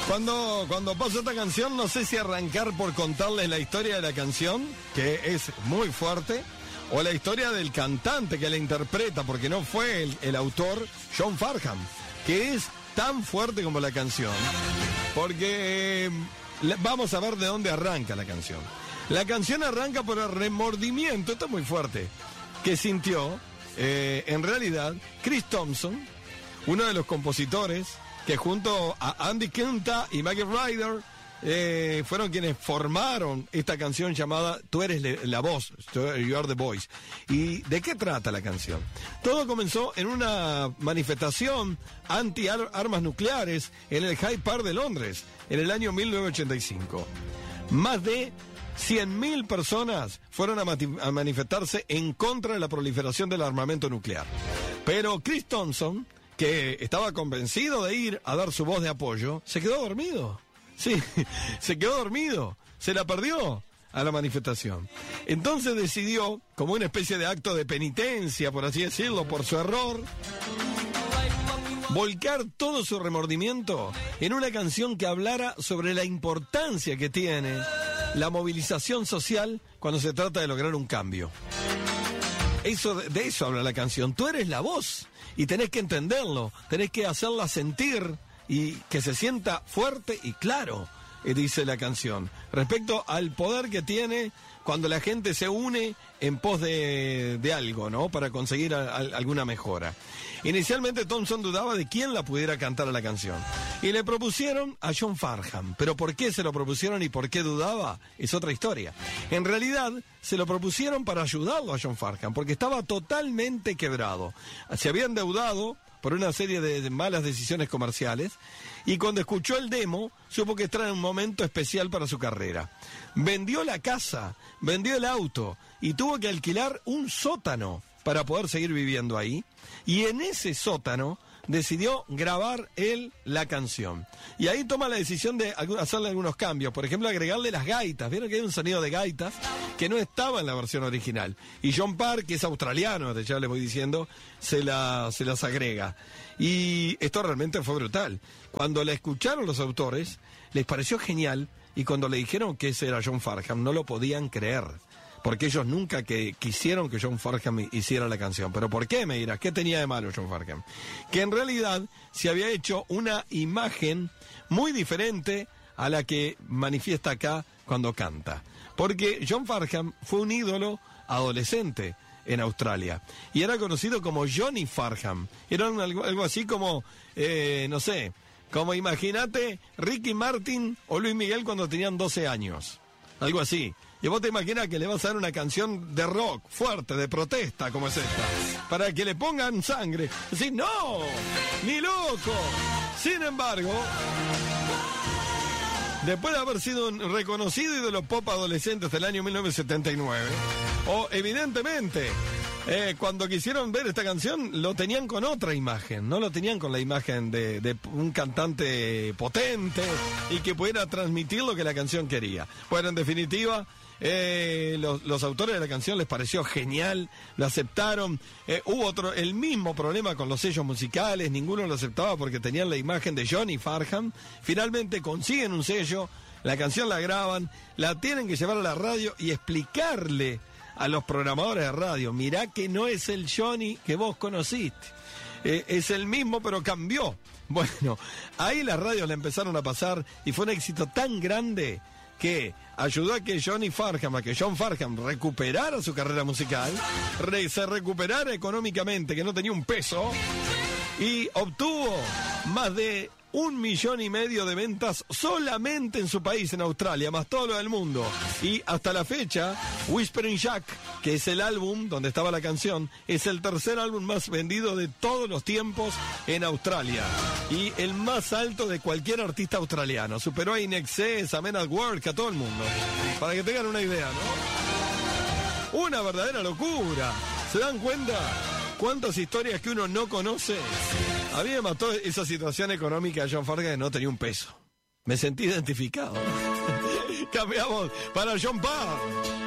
Cuando paso esta canción, no sé si arrancar por contarles la historia de la canción, que es muy fuerte, o la historia del cantante que la interpreta, porque no fue el autor, John Farnham, que es tan fuerte como la canción. Porque vamos a ver de dónde arranca la canción. La canción arranca por el remordimiento, esto es muy fuerte, que sintió, en realidad, Chris Thompson, uno de los compositores, que junto a Andy Quinta y Maggie Ryder fueron quienes formaron esta canción llamada Tú eres la voz, You are the voice. ¿Y de qué trata la canción? Todo comenzó en una manifestación anti-armas nucleares en el Hyde Park de Londres, en el año 1985. Más de 100.000 personas fueron a manifestarse en contra de la proliferación del armamento nuclear. Pero Chris Thompson, que estaba convencido de ir a dar su voz de apoyo, se quedó dormido. Sí, se quedó dormido, se la perdió a la manifestación. Entonces decidió, como una especie de acto de penitencia, por así decirlo, por su error, volcar todo su remordimiento en una canción que hablara sobre la importancia que tiene la movilización social cuando se trata de lograr un cambio. De eso habla la canción. Tú eres la voz y tenés que entenderlo, tenés que hacerla sentir y que se sienta fuerte y claro, dice la canción, respecto al poder que tiene cuando la gente se une en pos de algo, ¿no? Para conseguir alguna mejora. Inicialmente Thompson dudaba de quién la pudiera cantar a la canción y le propusieron a John Farnham. Pero ¿por qué se lo propusieron y por qué dudaba? Es otra historia. En realidad se lo propusieron para ayudarlo a John Farnham, porque estaba totalmente quebrado. Se había endeudado por una serie de malas decisiones comerciales, y cuando escuchó el demo, supo que estaba en un momento especial para su carrera. Vendió la casa, vendió el auto, y tuvo que alquilar un sótano para poder seguir viviendo ahí, y en ese sótano decidió grabar él la canción. Y ahí toma la decisión de hacerle algunos cambios, por ejemplo, agregarle las gaitas. Vieron que hay un sonido de gaitas que no estaba en la versión original. Y John Parr, que es australiano, ya les voy diciendo, se las agrega. Y esto realmente fue brutal. Cuando la escucharon los autores, les pareció genial, y cuando le dijeron que ese era John Farnham, no lo podían creer. Porque ellos nunca quisieron que John Farnham hiciera la canción. ¿Pero por qué, me dirás? ¿Qué tenía de malo John Farnham? Que en realidad se había hecho una imagen muy diferente a la que manifiesta acá cuando canta. Porque John Farnham fue un ídolo adolescente en Australia. Y era conocido como Johnny Farnham. Era algo así como, no sé, como imagínate Ricky Martin o Luis Miguel cuando tenían 12 años. Algo así. Y vos te imaginas que le vas a dar una canción de rock fuerte, de protesta, como es esta, para que le pongan sangre. Decís, no, ni loco. Sin embargo, después de haber sido un reconocido ídolo pop adolescente hasta el año 1979, evidentemente, cuando quisieron ver esta canción, lo tenían con otra imagen, no lo tenían con la imagen de un cantante potente y que pudiera transmitir lo que la canción quería. Bueno, en definitiva, los autores de la canción les pareció genial, lo aceptaron. Hubo el mismo problema con los sellos musicales, ninguno lo aceptaba porque tenían la imagen de Johnny Farnham. Finalmente consiguen un sello, la canción la graban, la tienen que llevar a la radio y explicarle a los programadores de radio, mirá que no es el Johnny que vos conociste, es el mismo pero cambió. Bueno, ahí las radios la empezaron a pasar y fue un éxito tan grande que ayudó a que John Farnham recuperara su carrera musical, se recuperara económicamente, que no tenía un peso, y obtuvo más de 1,5 millones de ventas solamente en su país, en Australia, más todo lo del mundo. Y hasta la fecha, Whispering Jack, que es el álbum donde estaba la canción, es el tercer álbum más vendido de todos los tiempos en Australia. Y el más alto de cualquier artista australiano. Superó a In-Excess, a Men at Work, a todo el mundo. Para que tengan una idea, ¿no? Una verdadera locura. ¿Se dan cuenta cuántas historias que uno no conoce? A mí me mató esa situación económica de John Farnham, que no tenía un peso. Me sentí identificado. Cambiamos para John Parr.